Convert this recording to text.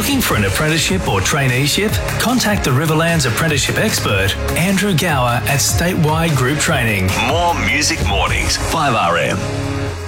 Looking for an apprenticeship or traineeship? Contact the Riverlands apprenticeship expert, Andrew Gower at Statewide Group Training. More Music Mornings, 5RM.